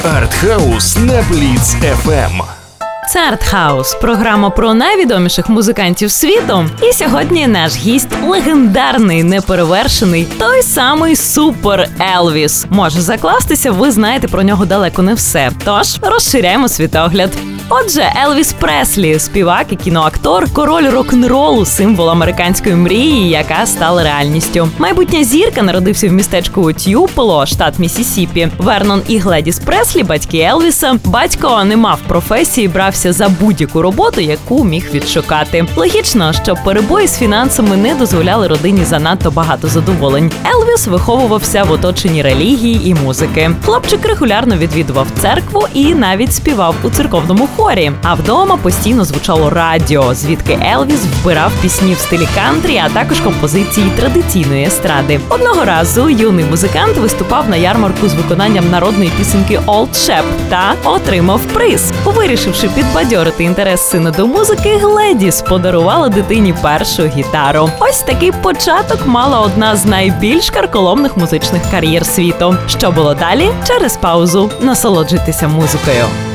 Артхаус на Бліц FM. Це Артхаус, програма про найвідоміших музикантів світу. І сьогодні наш гість легендарний, неперевершений, той самий Супер Елвіс. Може закластися, ви знаєте про нього далеко не все. Тож, розширяємо світогляд. Отже, Елвіс Преслі – співак і кіноактор, король рок-н-ролу, символ американської мрії, яка стала реальністю. Майбутня зірка народився в містечку Тюполо, штат Міссісіпі. Вернон і Гледіс Преслі – батьки Елвіса. Батько не мав професії, брався за будь-яку роботу, яку міг відшукати. Логічно, що перебої з фінансами не дозволяли родині занадто багато задоволень. Елвіс виховувався в оточенні релігії і музики. Хлопчик регулярно відвідував церкву і навіть співав у церковному хорі. А вдома постійно звучало радіо, звідки Елвіс вбирав пісні в стилі кантрі, а також композиції традиційної естради. Одного разу юний музикант виступав на ярмарку з виконанням народної пісеньки «Old Shep» та отримав приз. Вирішивши підбадьорити інтерес сина до музики, Гледіс подарувала дитині першу гітару. Ось такий початок мала одна з найбільш карколомних музичних кар'єр світу. Що було далі? Через паузу. Насолоджуйтеся музикою.